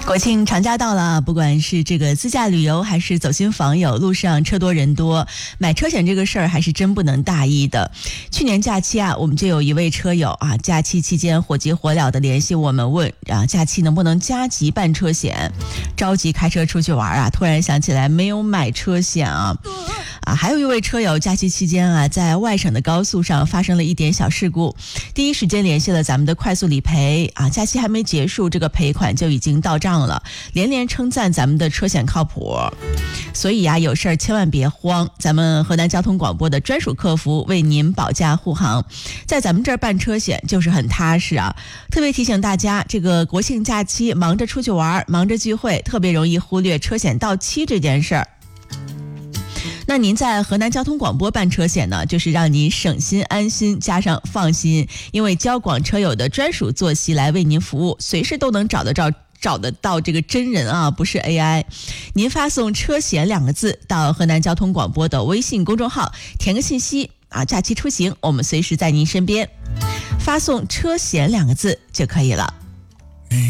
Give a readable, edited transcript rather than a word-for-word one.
国庆长假到了，不管是这个自驾旅游还是走亲访友，路上车多人多，买车险这个事儿还是真不能大意的。去年假期我们就有一位车友假期期间火急火燎的联系我们，问假期能不能加急办车险，着急开车出去玩突然想起来没有买车险还有一位车友假期期间在外省的高速上发生了一点小事故，第一时间联系了咱们的快速理赔假期还没结束，这个赔款就已经到账了，连连称赞咱们的车险靠谱。所以有事儿千万别慌，咱们河南交通广播的专属客服为您保驾护航，在咱们这儿办车险就是很踏实特别提醒大家，这个国庆假期忙着出去玩，忙着聚会，特别容易忽略车险到期这件事儿。那您在河南交通广播办车险呢，就是让您省心安心加上放心，因为交广车友的专属坐席来为您服务，随时都能找得到这个真人不是 AI。 您发送车险2个字到河南交通广播的微信公众号，填个信息假期出行我们随时在您身边，发送车险2个字就可以了。